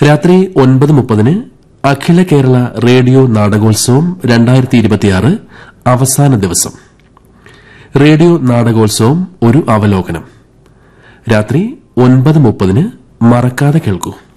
രാത്രി 9:30 അഖില കേരള റേഡിയോ നാടകോത്സവം 2026 അവസാന ദിവസം. റേഡിയോ നാടകോത്സവം ഒരു അവലോകനം. രാത്രി 9:30 മറക്കാതെ കേൾക്കൂ.